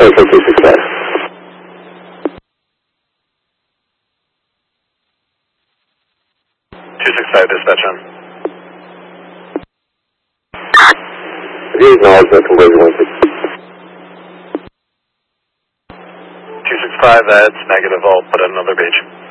Central 265. 265 dispatch on. Have you acknowledged that conversion 265, that's negative. I'll put another page.